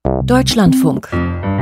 Deutschlandfunk.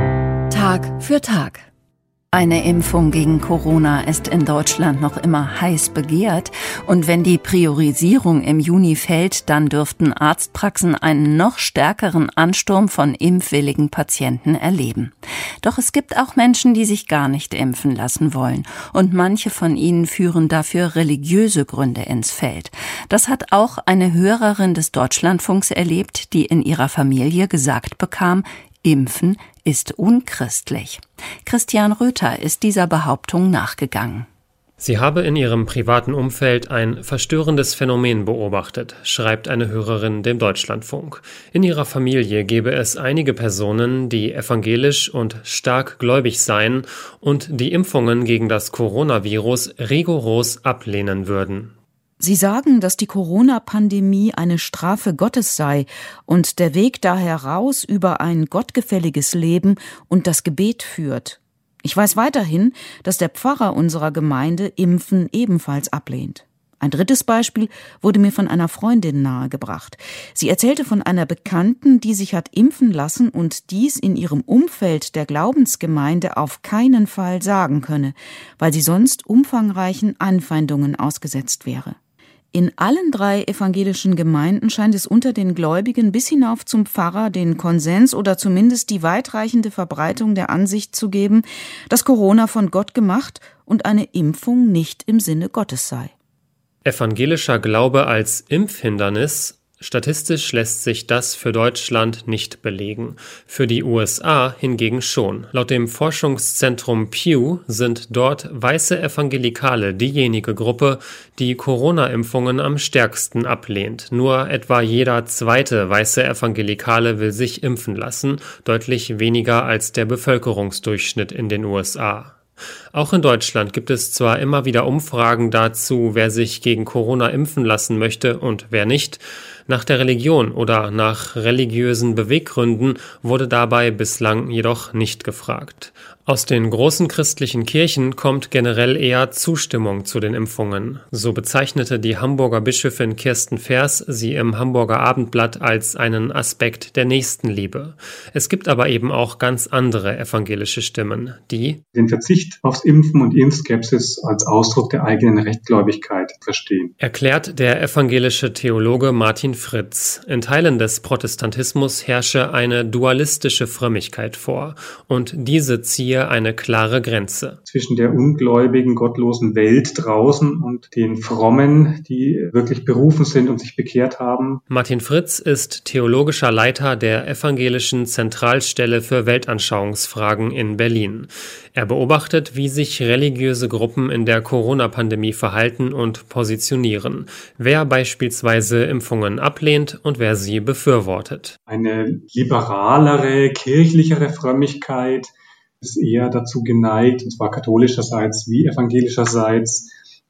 Tag für Tag. Eine Impfung gegen Corona ist in Deutschland noch immer heiß begehrt. Und wenn die Priorisierung im Juni fällt, dann dürften Arztpraxen einen noch stärkeren Ansturm von impfwilligen Patienten erleben. Doch es gibt auch Menschen, die sich gar nicht impfen lassen wollen. Und manche von ihnen führen dafür religiöse Gründe ins Feld. Das hat auch eine Hörerin des Deutschlandfunks erlebt, die in ihrer Familie gesagt bekam, Impfen ist unchristlich. Christian Röther ist dieser Behauptung nachgegangen. Sie habe in ihrem privaten Umfeld ein verstörendes Phänomen beobachtet, schreibt eine Hörerin dem Deutschlandfunk. In ihrer Familie gebe es einige Personen, die evangelisch und stark gläubig seien und die Impfungen gegen das Coronavirus rigoros ablehnen würden. Sie sagen, dass die Corona-Pandemie eine Strafe Gottes sei und der Weg da heraus über ein gottgefälliges Leben und das Gebet führt. Ich weiß weiterhin, dass der Pfarrer unserer Gemeinde Impfen ebenfalls ablehnt. Ein drittes Beispiel wurde mir von einer Freundin nahegebracht. Sie erzählte von einer Bekannten, die sich hat impfen lassen und dies in ihrem Umfeld der Glaubensgemeinde auf keinen Fall sagen könne, weil sie sonst umfangreichen Anfeindungen ausgesetzt wäre. In allen 3 evangelischen Gemeinden scheint es unter den Gläubigen bis hinauf zum Pfarrer den Konsens oder zumindest die weitreichende Verbreitung der Ansicht zu geben, dass Corona von Gott gemacht und eine Impfung nicht im Sinne Gottes sei. Evangelischer Glaube als Impfhindernis? Statistisch lässt sich das für Deutschland nicht belegen. Für die USA hingegen schon. Laut dem Forschungszentrum Pew sind dort weiße Evangelikale diejenige Gruppe, die Corona-Impfungen am stärksten ablehnt. Nur etwa jeder zweite weiße Evangelikale will sich impfen lassen, deutlich weniger als der Bevölkerungsdurchschnitt in den USA. Auch in Deutschland gibt es zwar immer wieder Umfragen dazu, wer sich gegen Corona impfen lassen möchte und wer nicht. Nach der Religion oder nach religiösen Beweggründen wurde dabei bislang jedoch nicht gefragt. Aus den großen christlichen Kirchen kommt generell eher Zustimmung zu den Impfungen. So bezeichnete die Hamburger Bischöfin Kirsten Vers sie im Hamburger Abendblatt als einen Aspekt der Nächstenliebe. Es gibt aber eben auch ganz andere evangelische Stimmen, die den Verzicht aufs Impfen und Impfskepsis als Ausdruck der eigenen Rechtgläubigkeit verstehen. Erklärt der evangelische Theologe Martin Fritz. In Teilen des Protestantismus herrsche eine dualistische Frömmigkeit vor und diese ziehe eine klare Grenze. Zwischen der ungläubigen, gottlosen Welt draußen und den Frommen, die wirklich berufen sind und sich bekehrt haben. Martin Fritz ist theologischer Leiter der Evangelischen Zentralstelle für Weltanschauungsfragen in Berlin. Er beobachtet, wie sich religiöse Gruppen in der Corona-Pandemie verhalten und positionieren, wer beispielsweise Impfungen ablehnt und wer sie befürwortet. Eine liberalere, kirchlichere Frömmigkeit ist eher dazu geneigt, und zwar katholischerseits wie evangelischerseits,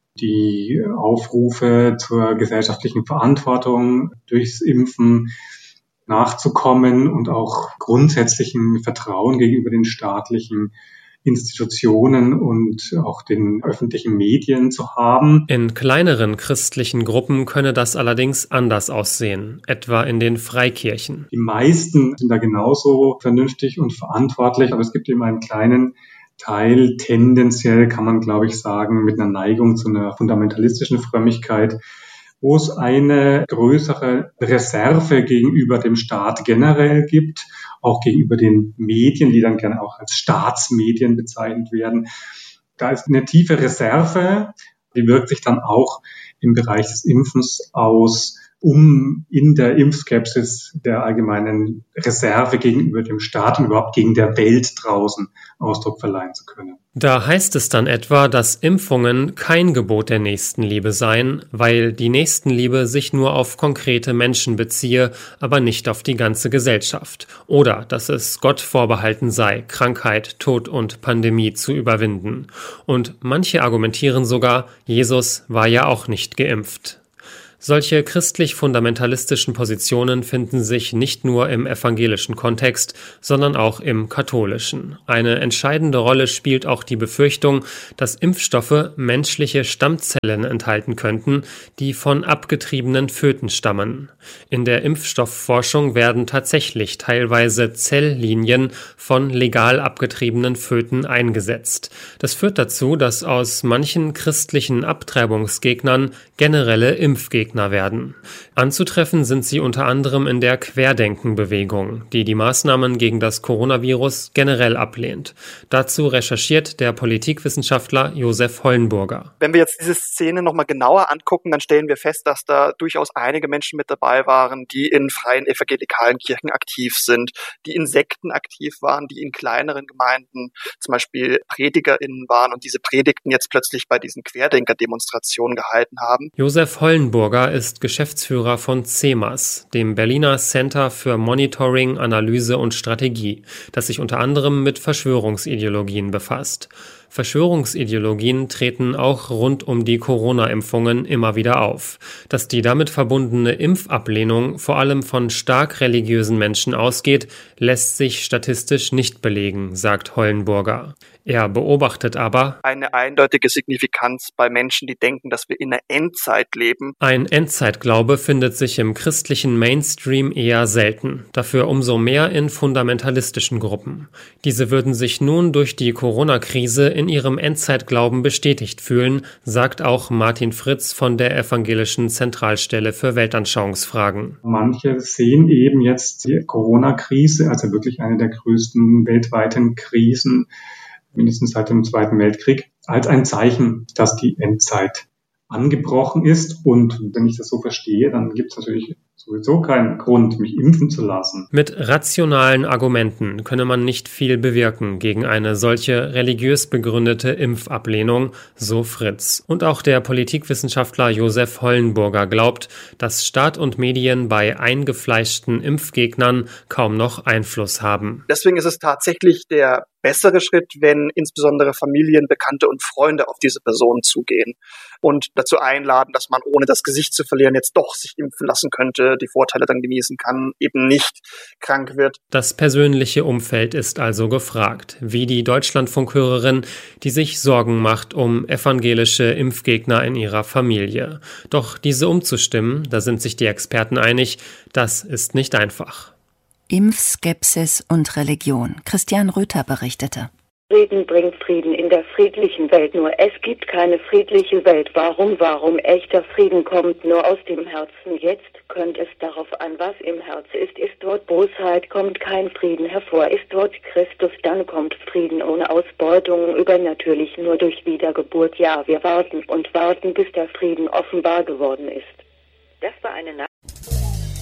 die Aufrufe zur gesellschaftlichen Verantwortung durchs Impfen nachzukommen und auch grundsätzlichen Vertrauen gegenüber den staatlichen Institutionen und auch den öffentlichen Medien zu haben. In kleineren christlichen Gruppen könne das allerdings anders aussehen, etwa in den Freikirchen. Die meisten sind da genauso vernünftig und verantwortlich, aber es gibt eben einen kleinen Teil, tendenziell kann man, glaube ich, sagen, mit einer Neigung zu einer fundamentalistischen Frömmigkeit, wo es eine größere Reserve gegenüber dem Staat generell gibt, auch gegenüber den Medien, die dann gerne auch als Staatsmedien bezeichnet werden. Da ist eine tiefe Reserve, die wirkt sich dann auch im Bereich des Impfens aus, um in der Impfskepsis der allgemeinen Reserve gegenüber dem Staat und überhaupt gegen der Welt draußen Ausdruck verleihen zu können. Da heißt es dann etwa, dass Impfungen kein Gebot der Nächstenliebe seien, weil die Nächstenliebe sich nur auf konkrete Menschen beziehe, aber nicht auf die ganze Gesellschaft. Oder dass es Gott vorbehalten sei, Krankheit, Tod und Pandemie zu überwinden. Und manche argumentieren sogar, Jesus war ja auch nicht geimpft. Solche christlich-fundamentalistischen Positionen finden sich nicht nur im evangelischen Kontext, sondern auch im katholischen. Eine entscheidende Rolle spielt auch die Befürchtung, dass Impfstoffe menschliche Stammzellen enthalten könnten, die von abgetriebenen Föten stammen. In der Impfstoffforschung werden tatsächlich teilweise Zelllinien von legal abgetriebenen Föten eingesetzt. Das führt dazu, dass aus manchen christlichen Abtreibungsgegnern generelle Impfgegner werden. Anzutreffen sind sie unter anderem in der Querdenken-Bewegung, die die Maßnahmen gegen das Coronavirus generell ablehnt. Dazu recherchiert der Politikwissenschaftler Josef Hollenburger. Wenn wir jetzt diese Szene nochmal genauer angucken, dann stellen wir fest, dass da durchaus einige Menschen mit dabei waren, die in freien evangelikalen Kirchen aktiv sind, die in Sekten aktiv waren, die in kleineren Gemeinden zum Beispiel PredigerInnen waren und diese Predigten jetzt plötzlich bei diesen Querdenker-Demonstrationen gehalten haben. Josef Hollenburger ist Geschäftsführer von CEMAS, dem Berliner Center für Monitoring, Analyse und Strategie, das sich unter anderem mit Verschwörungsideologien befasst. Verschwörungsideologien treten auch rund um die Corona-Impfungen immer wieder auf. Dass die damit verbundene Impfablehnung vor allem von stark religiösen Menschen ausgeht, lässt sich statistisch nicht belegen, sagt Hollenburger. Er beobachtet aber eine eindeutige Signifikanz bei Menschen, die denken, dass wir in der Endzeit leben. Ein Endzeitglaube findet sich im christlichen Mainstream eher selten, dafür umso mehr in fundamentalistischen Gruppen. Diese würden sich nun durch die Corona-Krise in ihrem Endzeitglauben bestätigt fühlen, sagt auch Martin Fritz von der Evangelischen Zentralstelle für Weltanschauungsfragen. Manche sehen eben jetzt die Corona-Krise, also wirklich eine der größten weltweiten Krisen, mindestens seit dem Zweiten Weltkrieg, als ein Zeichen, dass die Endzeit angebrochen ist. Und wenn ich das so verstehe, dann gibt es natürlich sowieso keinen Grund, mich impfen zu lassen. Mit rationalen Argumenten könne man nicht viel bewirken gegen eine solche religiös begründete Impfablehnung, so Fritz. Und auch der Politikwissenschaftler Josef Hollenburger glaubt, dass Staat und Medien bei eingefleischten Impfgegnern kaum noch Einfluss haben. Deswegen ist es tatsächlich der bessere Schritt, wenn insbesondere Familien, Bekannte und Freunde auf diese Personen zugehen und dazu einladen, dass man ohne das Gesicht zu verlieren jetzt doch sich impfen lassen könnte, die Vorteile dann genießen kann, eben nicht krank wird. Das persönliche Umfeld ist also gefragt, wie die Deutschlandfunkhörerin, die sich Sorgen macht um evangelische Impfgegner in ihrer Familie. Doch diese umzustimmen, da sind sich die Experten einig, das ist nicht einfach. Impfskepsis und Religion. Christian Röther berichtete. Frieden bringt Frieden in der friedlichen Welt. Nur es gibt keine friedliche Welt. Warum? Echter Frieden kommt nur aus dem Herzen. Jetzt kommt es darauf an, was im Herzen ist. Ist dort Bosheit, kommt kein Frieden hervor. Ist dort Christus, dann kommt Frieden ohne Ausbeutung, übernatürlich, nur durch Wiedergeburt. Ja, wir warten und warten, bis der Frieden offenbar geworden ist. Das war eine